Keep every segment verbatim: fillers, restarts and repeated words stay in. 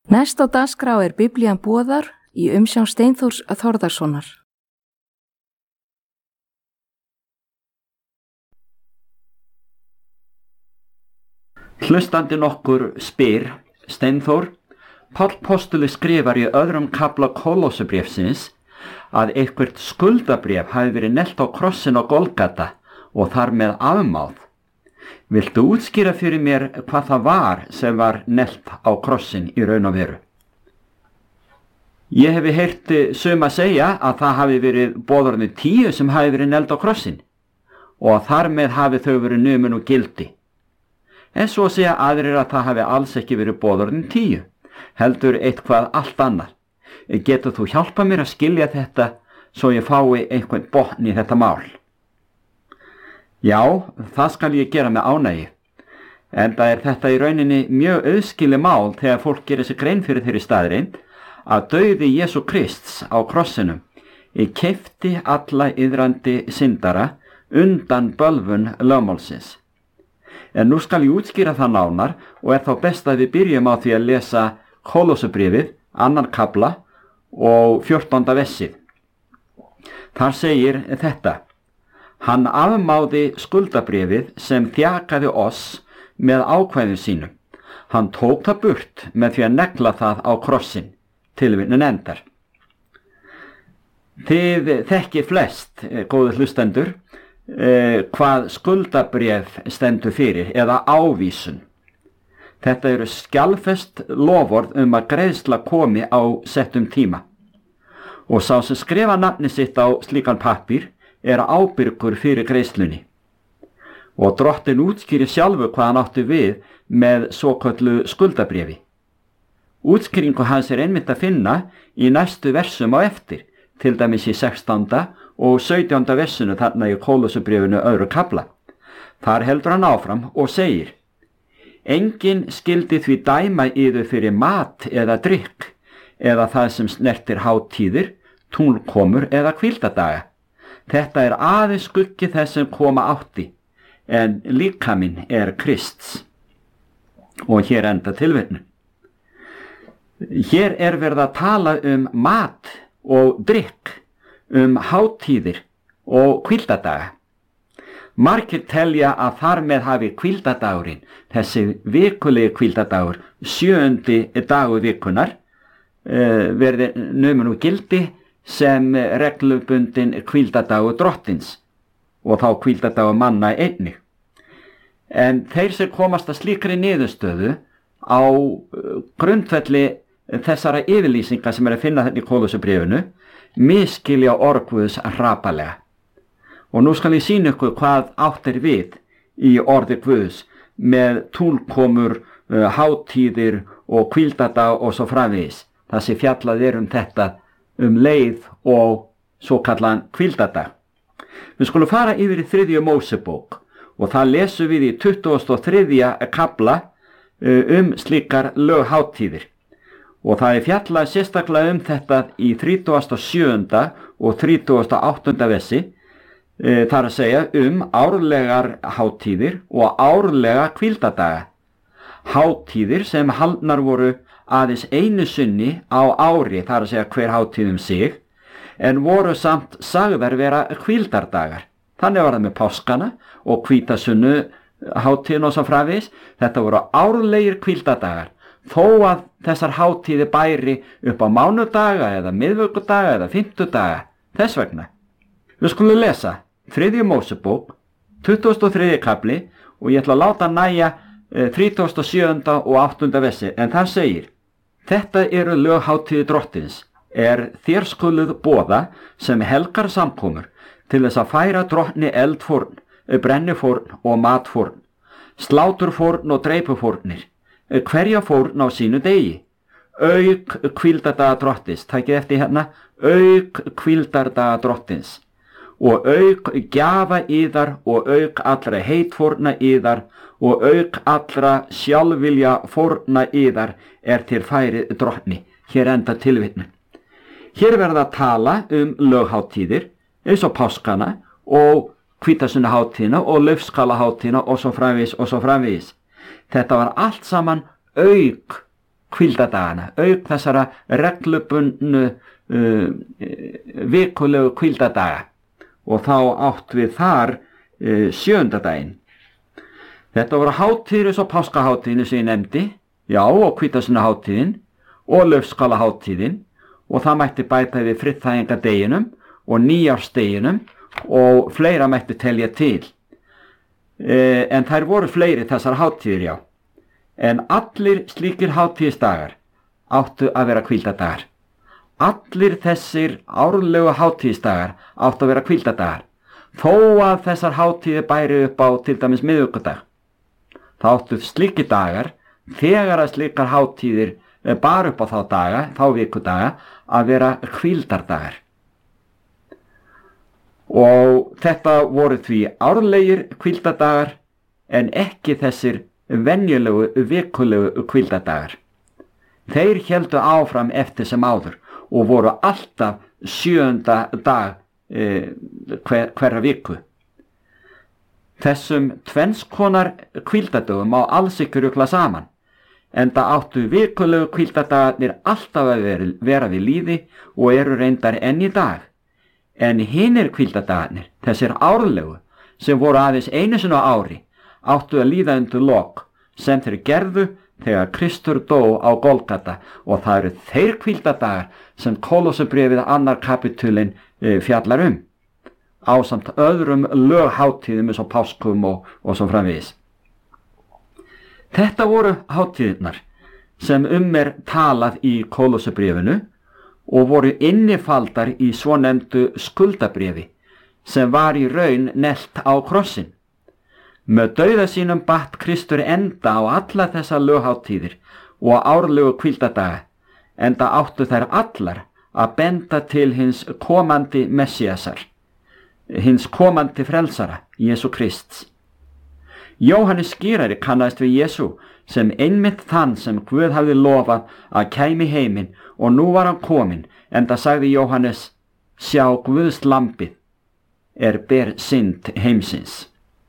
Næst á dagskrá er Biblían boðar í umsjón Steinþórs Þórðarsonar. Hlustandi nokkur spyr, Steinþór, Páll postuli skrifar í öðrum kafla Kólossubréfsins að eitthvert skuldabréf hafi verið nelt á krossin á Golgata og þar með afmáð. Viltu útskýra fyrir mér hvað það var sem var nelt á krossin í raun og veru? Ég hefi heyrt suma segja að það hafi verið boðorðin tíu sem hafi verið nelt á krossin og að þar með hafi þau verið numin og gildi. En svo segja aðrir að það hafi alls ekki verið boðorðin tíu, heldur eitthvað allt annað. Getur þú hjálpa mér að skilja þetta svo ég fái einhvern botn í þetta mál? Já, það skal ég gera með ánægju. Enda er þetta í rauninni mjög auðskilið mál þegar fólk gerir sig grein fyrir þeirri staðreind að dauði Jesú Krists á krossinum keypti alla iðrandi syndara undan bölvun lögmálsins. En nú skal ég útskýra það nánar og er þá best að við byrjum á því að lesa Kólossubréfið, annan kafla og fjórtánda vessið. Þar segir þetta: Hann afmáði skuldabréfið sem þjakaði oss með ákvæðum sínum. Hann tók það burt með því að negla það á krossin, tilvitnun endar. Þið þekkið flest, góðu hlustendur, eh, hvað skuldabréf stendur fyrir eða ávísun. Þetta eru skjalfest loforð um að greiðsla komi á settum tíma. Og sá sem skrifa nafni sitt á slíkan pappír er ábyrgur fyrir greiðslunni. Og drottinn útskýrir sjálfur hvað hann átti við með svoköllu skuldabréfi. Útskýringu hans er einmitt að finna í næstu versum á eftir, til dæmis í sextánda og sautjánda versunu þarna í Kólossubréfinu öðru kafla. Þar heldur hann áfram og segir: Enginn skyldi því dæma yður fyrir mat eða drykk, eða það sem snertir hátíðir, túnkomur eða hvíldadaga. Þetta er aðeins skuggi þess sem koma átti, en líkaminn er Krists. Og hér enda tilvitnun. Hér er verið að tala um mat og drykk, um hátíðir og hvíldadaga. Margir telja að þar með hafi hvíldadagurinn, þessi vikulegi hvíldadagur, sjöundi dagur vikunar, verði numin úr gildi sem reglubundin hvíldadagur drottins og þá hvíldadagur manna einnig. En þeir sem komast að slíkri niðurstöðu á grundvelli þessara yfirlýsinga sem er að finna þetta í Kólossubréfinu misskilja orð Guðs hrapalega. Og nú skal ég sýna ykkur hvað átt er við í orði Guðs með túnkomur, hátíðir og hvíldadag og svo framvegis. Það sem fjallað er um þetta um leið og svo kallaðan hvíldadag. Við skulum fara yfir í þriðju Mósebók og það lesum við í tuttugasta og þriðja kafla um slíkar löghátíðir. Og það er fjallað sérstaklega um þetta í þrítugasta og sjöunda og þrítugasta og áttunda vessi, þar að segja um árlegar hátíðir og árlega hvíldadaga. Hátíðir sem haldnar voru aðeins einu sinni á ári, þar að segja hver hátíð um sig, en voru samt sagðar vera hvíldardagar. Þannig var það með páskana og hvítasunnu hátíðin og svo framvegis. Þetta voru árlegir hvíldadagar, þó að þessar hátíði bæri upp á mánudaga eða miðvikudaga eða fimmtudaga. Þess vegna. Við skulum lesa þriðju Mósebók, tuttugasta og þriðji kafli og ég ætla að láta næja þrítugasta og sjöunda og áttunda vessi, en það segir: Þetta eru löghátíðir drottins, er þér skuluð boða sem helgar samkomur til þess að færa drottni eldfórn, brennifórn og matfórn, sláturfórn og dreipufórnir, hverja fórn á sínu degi, auk hvíldardaga drottins, takið eftir hérna, auk hvíldardaga drottins, og auk gjafa yðar og auk allra heitfórna yðar og auk allra sjálfvilja fórna yðar er til færið drottni. Hér enda tilvitnun. Hér verða að tala um löghátíðir eins og páskana og hvítasunnuhátíðina og laufskalahátíðina og svo framvegis og svo framvegis. Þetta var allt saman auk hvíldadagana, auk þessara reglubundnu uh, vikulegu hvíldadaga, og þá átt við þar uh, sjöundadaginn. Þetta voru hátíðir eins og páskahátíðin sem ég nefndi, já, og hvítasunnuhátíðin og laufskálahátíðin, og það mætti bæta við friðþægingardeginum og nýjársdeginum og fleira mætti telja til. E, en þær voru fleiri þessar hátíðir, já. En allir slíkir hátíðisdagar áttu að vera hvíldadagar. Allir þessir árlegu hátíðisdagar áttu að vera hvíldadagar, þó að þessar hátíðir bæri upp á til dæmis miðvikudag. Það áttu slíkir dagar, þegar að slíkar hátíðir bar upp á þá daga, þá vikudaga, að vera hvíldardagar. Og þetta voru því árlegir hvíldadagar en ekki þessir venjulegu vikulegu hvíldadagar. Þeir héldu áfram eftir sem áður og voru alltaf sjöunda dag e, hver, hverra viku. Þessum tvennskonar hvíldadögum má alls ekki rugla saman, enda áttu vikulegu hvíldadagarnir alltaf að vera, vera við líði og eru reyndar enn í dag. En hinir hvíldadagarnir, þessir árlegu, sem voru aðeins einu sinni á ári, áttu að líða undir lok, sem þeir gerðu þegar Kristur dó á Golgata, og það eru þeir hvíldadagar sem Kólossabréfið annar kapitulinn e, fjallar um, ásamt öðrum löghátíðum eins og páskum og, og svo framvegis. Þetta voru hátíðirnar sem um er talað í Kólossabréfinu og voru innifaldar í svonefndu skuldabréfi sem var í raun nelt á krossin. Með dauða sínum batt Kristur enda á alla þessa löghátíðir og árlegu hvíldadaga, enda áttu þær allar að benda til hins komandi Messiasar, hins komandi frelsara, Jesú Krists. Jóhannes skýrari kannaðist við Jesú sem einmitt þann sem Guð hafði lofað að kæmi heiminn, og nú var hann kominn, enda sagði Jóhannes: sjá, Guðs lambið er ber synd heimsins.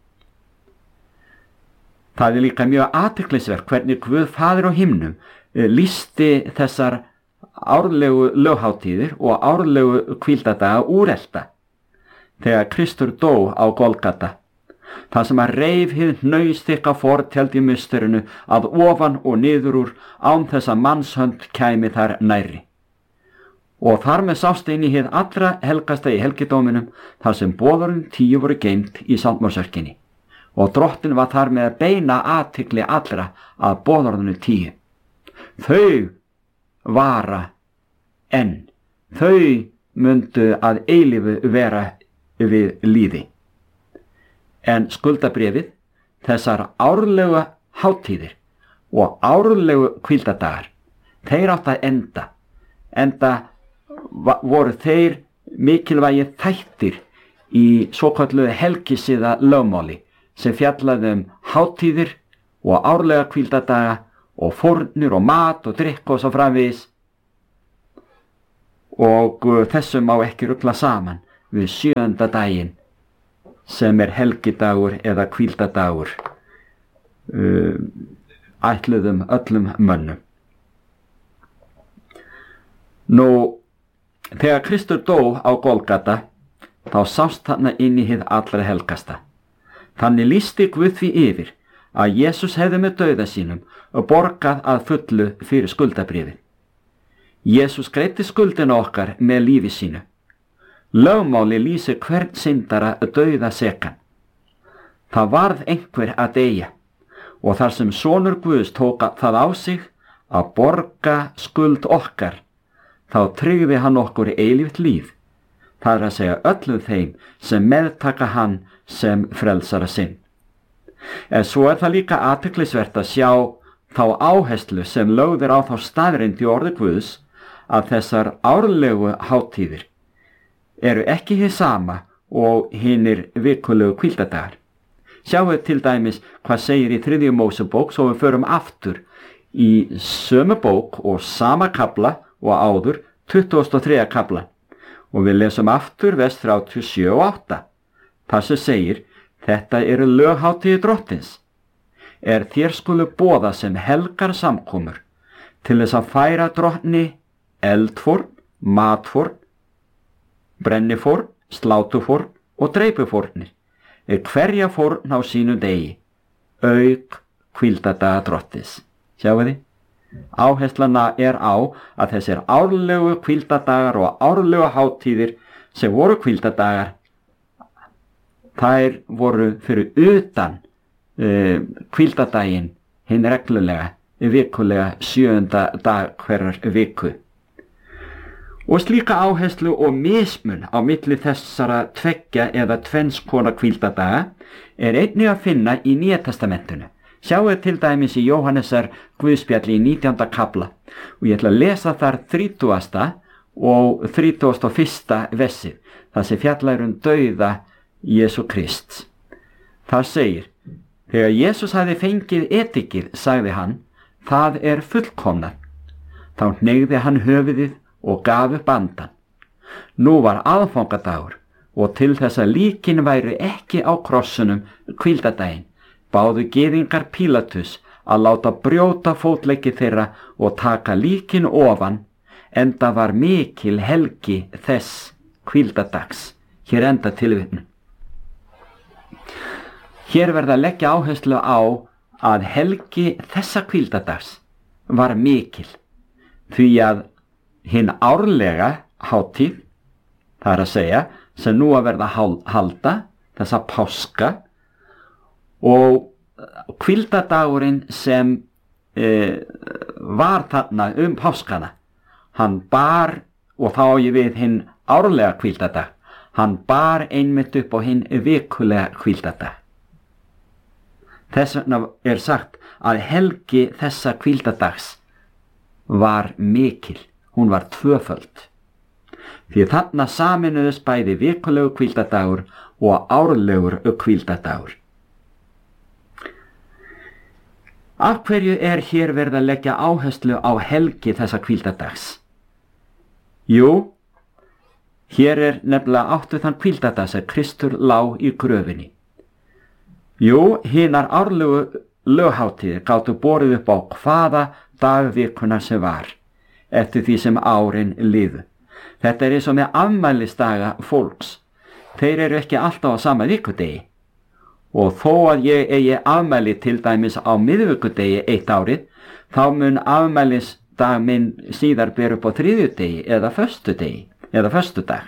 Það er líka mjög athyglisvert hvernig Guð Faðir á himnum lýsti þessar árlegu löghátíðir og árlegu hvíldadaga úrelta þegar Kristur dó á Golgata, það sem að reif hið hnausþykka fortjald í musterinu að ofan og niður úr, án þess að mannshönd kæmi þar nærri. Og þar með sást inn í hið allra helgasta í helgidóminum, þar sem boðorðin tíu voru geymt í Salmórsörkinni, og drottin var þar með að beina athygli allra að boðorðinu tíu. Þau vara enn, þau mundu að eilífu vera við líði. En skuldabréfið, þessar árlegu hátíðir og árlegu hvíldadagar, þeir átt að enda, enda voru þeir mikilvægi þættir í svokölluðu helgisiða lögmáli sem fjallaði um hátíðir og árlega hvíldadaga og fórnir og mat og drykk og svo framvegis. Og þessu má ekki rugla saman við sjöunda daginn sem er helgidagur eða hvíldadagur uh, ætluðum öllum mönnum. Nú, þegar Kristur dó á Golgata, þá sást þarna inn í hið allra helgasta. Þannig lýsti Guð því yfir að Jesús hefði með dauða sínum og borgað að fullu fyrir skuldabréfið. Jesús greiddi skuldina okkar með lífi sínu. Lögmáli lýsir hvern syndara dauða sekan. Það varð einhver að deyja, og þar sem sonur Guðs tóka það á sig að borga skuld okkar, þá tryggði hann okkur eilíft líf, það er að segja öllum þeim sem meðtaka hann sem frelsara sinn. En svo er það líka athyglisvert að sjá þá áherslu sem lögð er á þá staðreynd í orði Guðs að þessar árlegu hátíðir eru ekki hið sama og hinir vikulegu hvíldadagar. Sjáum við til dæmis hvað segir í þriðju Mósebók, svo við förum aftur í sömu bók og sama kafla og áður, tuttugasta og þriðja kafla, og við lesum aftur vers þrjátíu og sjö og átta. Það sem segir: þetta eru löghátíðir drottins, er þér skulu boða sem helgar samkomur, til þess að færa drottni eldfórn, matfórn, brennifórn, slátufórn og dreipufórnir, er hverja fórn á sínu degi, auk hvíldadaga drottis. Sjáu þið? Áherslana er á að þessir árlegu hvíldadagar og árlegu hátíðir sem voru hvíldadagar, þær voru fyrir utan uh, hvíldadaginn hinn reglulega, vikulega sjöunda dag hverjar viku. Og slíka áherslu og mismun á milli þessara tveggja eða tvenns konar hvíldadaga er einnig að finna í Nýja testamentinu. Sjáu til dæmis í Jóhannesar Guðspjalli í nítjánda kafla og ég ætla að lesa þar þrítugasta og þrítugasta og fyrsta versið, þar sem fjallar um dauða Jesú Krists. Þar segir: þegar Jesús hafði fengið edikið, sagði hann, það er fullkomnað. Þá hneigði hann höfuðið og gaf upp andan. Nú var aðfangadagur og til þess að líkin væru ekki á krossunum hvíldadaginn, báðu gyðingar Pílatus að láta brjóta fótleggi þeirra og taka líkin ofan, enda var mikil helgi þess hvíldadags. Hér enda tilvitnun. Hér verða að leggja áherslu á að helgi þessa hvíldadags var mikil, því að hinn árlega hátíð, það er að segja, sem nú að verða halda, þessa páska, og hvíldadagurinn sem e, var þarna um páskana, hann bar, og þá ég við hinn árlega hvíldadag, hann bar einmitt upp á hinn vikulega hvíldadag. Þess vegna er sagt að helgi þessa hvíldadags var mikil, hún var tvöföld. Því þarna saminuðust bæði vikulegu hvíldadagur og árlegur hvíldadagur. Af hverju er hér verið að leggja áherslu á helgi þessa hvíldadags? Jú, hér er nefnilega áttu þann hvíldadag sem Kristur lá í gröfinni. Jú, hinar árlegu löghátíðir gátu borið upp á hvaða dagvikuna sem var, eftir því sem árin liðu. Þetta er eins og með afmælisdaga fólks. Þeir eru ekki alltaf á sama vikudegi. Og þó að ég eigi afmæli til dæmis á miðvikudegi eitt árið, þá mun afmælisdag minn síðar bera upp á þriðjudegi eða föstudegi eða föstudag.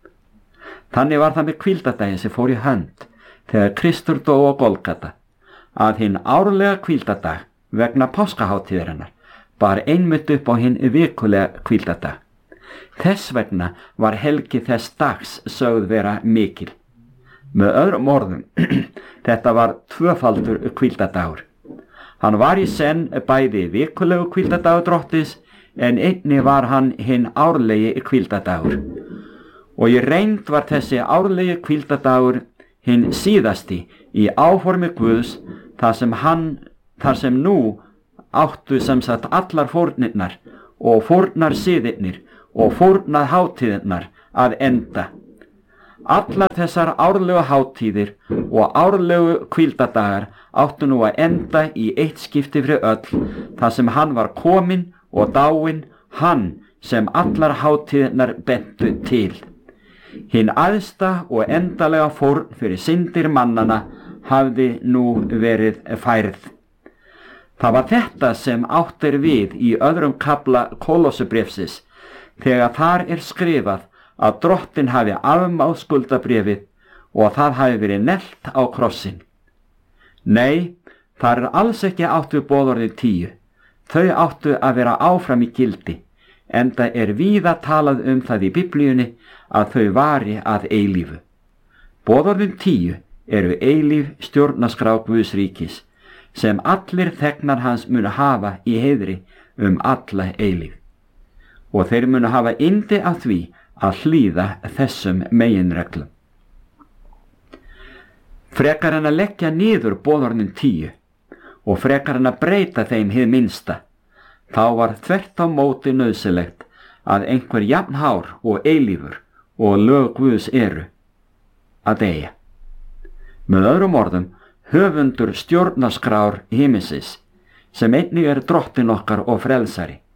Þannig var það með hvíldadaginn sem fór í hönd þegar Kristur dó á Golgata, að hinn árlega hvíldadag vegna páskaháttíðarinnar bar einmitt upp á hinn vikulega hvíldadag. Þess vegna var helgi þess dags sögð vera mikil. Með öðrum orðum, þetta var tvöfaldur hvíldadagur. Hann var í senn bæði vikulegu hvíldadagur drottis, en einnig var hann hinn árlegi hvíldadagur. Og í reynd var þessi árlegi hvíldadagur hinn síðasti í áformi Guðs, þar sem hann, þar sem nú áttu sem sagt allar fórnirnar og fórnar siðirnir og fórnað hátíðirnar að enda. Allar þessar árlegu hátíðir og árlegu hvíldadagar áttu nú að enda í eitt skipti fyrir öll, þar sem hann var kominn og dáinn, hann sem allar hátíðirnar bentu til. Hinn æðsta og endalega fórn fyrir syndir mannana hafði nú verið færð. Það var þetta sem átt er við í öðrum kafla Kolossubréfsins, þegar þar er skrifað að drottin hafi afmáð skuldabréfið og að það hafi verið neglt á krossin. Nei, það er alls ekki áttu boðorðið tíu. Þau áttu að vera áfram í gildi, enda er víða talað um það í Biblíunni að þau vari að eilífu. Boðorðin tíu eru eilíf stjórnarskrá Guðs ríkis, sem allir þegnar hans munu hafa í heiðri um alla eilíf. Og þeir munu hafa yndi af því að hlýða þessum meginreglum. Frekar en að leggja niður boðorðin tíu og frekar en að breyta þeim hið minnsta, þá var þvert á móti nauðsynlegt að einhver jafnhár og eilífur og lög Guðs eru að deyja. Með öðrum orðum, höfundur stjórnarskrár himinsins, sem einnig er drottin okkar og frelsari,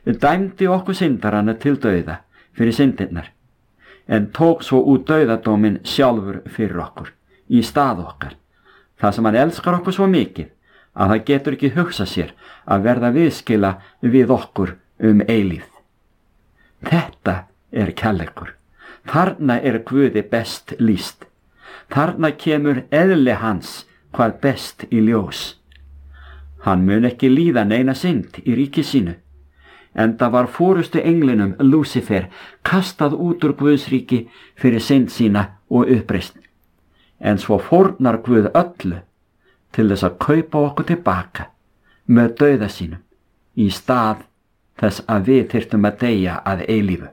dæmdi okkur syndarana til dauða fyrir syndirnar, en tók svo út dauðadóminn sjálfur fyrir okkur, í stað okkar, það sem hann elskar okkur svo mikið að það getur ekki hugsað sér að verða viðskila við okkur um eilífð. Þetta er kærleikur. Þarna er Guði best lýst. Þarna kemur eðli hans hvað best í ljós. Hann mun ekki líða neina synd í ríki sínu, enda var forustu englinum Lúsifer kastað út úr Guðs ríki fyrir synd sína og uppreisn. En svo fórnar Guð öllu til þess að kaupa okkur tilbaka með dauða sínum í stað þess að við þyrftum að deyja að eilífu.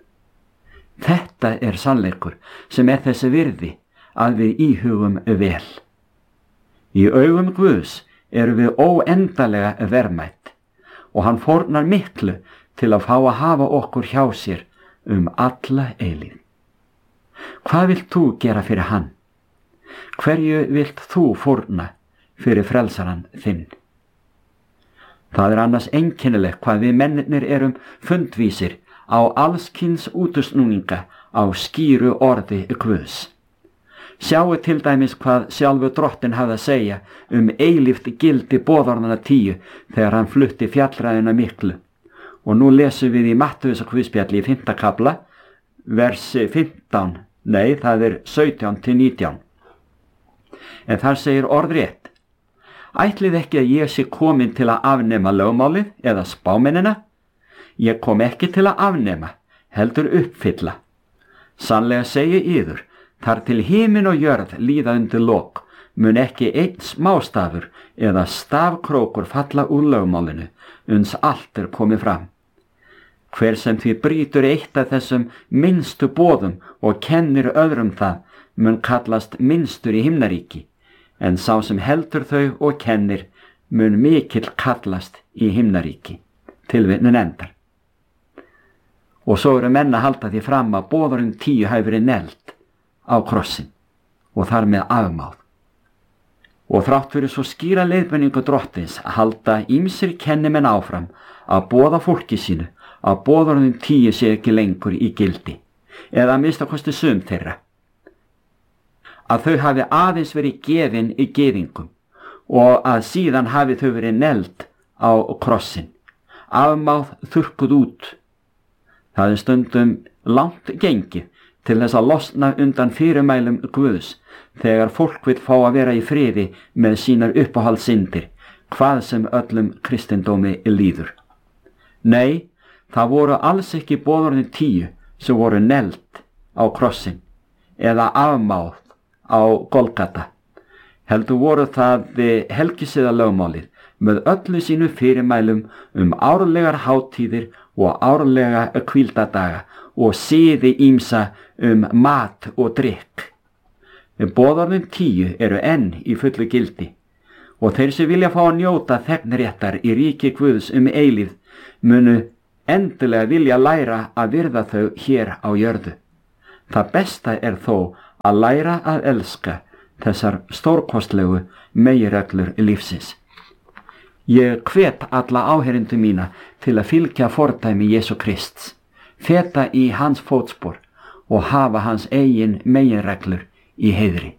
Þetta er sannleikur sem er þessi virði að við íhugum vel. Í augum Guðs erum við óendalega verðmætt og hann fórnar miklu til að fá að hafa okkur hjá sér um alla eilíf. Hvað vilt þú gera fyrir hann? Hverju vilt þú fórna fyrir frelsaran þinn? Það er annars einkennilegt hvað við mennirnir erum fundvísir á allskyns útusnúninga á skýru orði Guðs. Sjáu til dæmis hvað sjálfur Drottinn hafði að segja um eilíft gildi boðorðanna tíu þegar hann flutti fjallræðina miklu. Og nú lesum við í Mattheusar guðspjalli í fimmta kafla, versi fimmtán, nei það er sautján til nítján. En þar segir orðrétt: Ætlið ekki að ég sé komin til að afnema lögmálið eða spámennina? Ég kom ekki til að afnema, heldur uppfylla. Sannlega segi yður, þar til himin og jörð líða undir lok, mun ekki einn smástafur eða stafkrókur falla úr lögmálinu, uns allt er komið fram. Hver sem því brýtur eitt af þessum minnstu boðum og kennir öðrum það, mun kallast minnstur í himnaríki, en sá sem heldur þau og kennir mun mikill kallast í himnaríki. Tilvitnun endar. Og svo eru menn að halda því fram að boðorðin tíu hafi verið negld á krossin og þar með afmáð. Og þrátt fyrir svo skýra leiðbeiningu Drottins að halda ýmsir kennimenn áfram að boða fólki sínu að boðorðin tíu sé ekki lengur í gildi, eða að minnsta kosti sum þeirra. Að þau hafi aðeins verið gefin í gyðingum og að síðan hafi þau verið negld á krossin, afmáð þurrkuð út. Það er stundum langt gengið til þess að losna undan fyrirmælum Guðs þegar fólk vill fá að vera í friði með sínar uppáhaldssyndir, hvað sem öllum kristindómi líður. Nei, það voru alls ekki boðorðin tíu sem voru negld á krossin eða afmáð á Golgata. Heldur voru það helgisiða lögmálið með öllu sínu fyrirmælum um árlegar hátíðir og árlega hvíldadaga og siði ýmsa um mat og drykk. Boðorðin tíu eru enn í fullu gildi og þeir sem vilja fá að njóta þegnréttar í ríki Guðs um eilífð munu endilega vilja læra að virða þau hér á jörðu. Það besta er þó að læra að elska þessar stórkostlegu meginreglur lífsins. Ég hvet alla áheyrendur mína til að fylgja fordæmi Jesú Krists, feta í hans fótspor og hafa hans eigin meginreglur í heiðri.